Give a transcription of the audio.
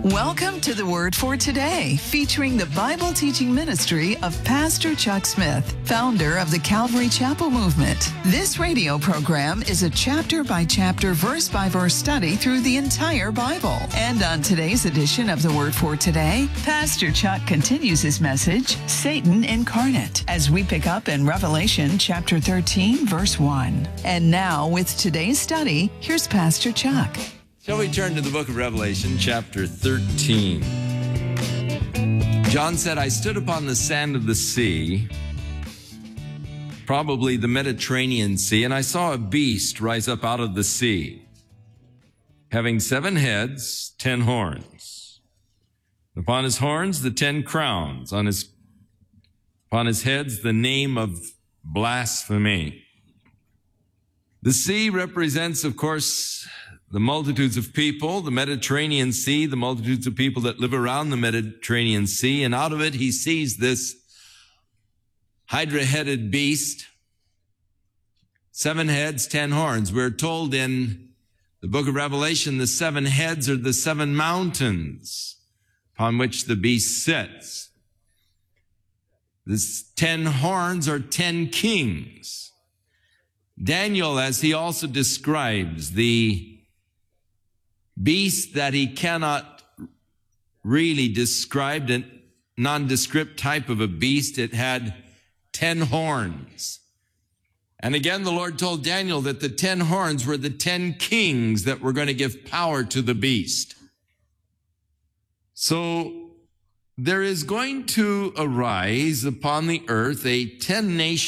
Welcome to the Word for Today, featuring the Bible teaching ministry of Pastor Chuck Smith, founder of the Calvary Chapel Movement. This radio program is a chapter-by-chapter, verse-by-verse study through the entire Bible. And on today's edition of the Word for Today, Pastor Chuck continues his message, Satan Incarnate, as we pick up in Revelation chapter 13, verse 1. And now, with today's study, here's Pastor Chuck. Shall we turn to the book of Revelation, chapter 13? John said, I stood upon the sand of the sea, probably the Mediterranean Sea, and I saw a beast rise up out of the sea, having 7 heads, 10 horns. Upon his horns, the 10 crowns. Upon his heads, the name of blasphemy. The sea represents, of course, the multitudes of people, the Mediterranean Sea, the multitudes of people that live around the Mediterranean Sea, and out of it he sees this hydra-headed beast, 7 heads, 10 horns. We're told in the book of Revelation, the 7 heads are the 7 mountains upon which the beast sits. The 10 horns are 10 kings. Daniel, as he also describes the beast that he cannot really describe, a nondescript type of a beast, it had 10 horns. And again, the Lord told Daniel that the 10 horns were the 10 kings that were going to give power to the beast. So there is going to arise upon the earth a 10-nation